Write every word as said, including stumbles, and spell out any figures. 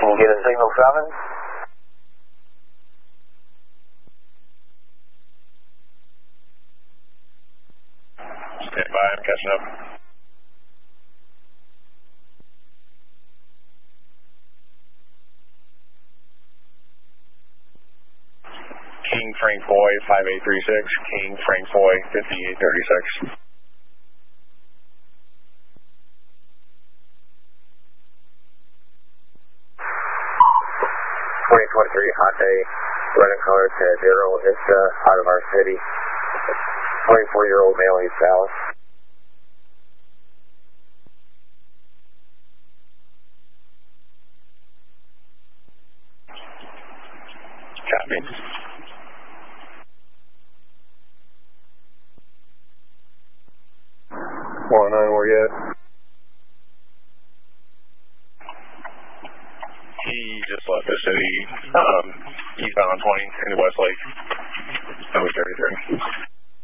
Can you get a signal seven? Stand by, I'm catching up. King Frank Boy, five eight three six, King Frank Boy, fifty-eight thirty-six. twenty twenty-three, hot day, running color to zero, Vista, out of our city. twenty-four-year-old male, East Dallas. Copy. one nine, where you at? He just left the city, um, eastbound on twenty into Westlake. Oh, thirty-three.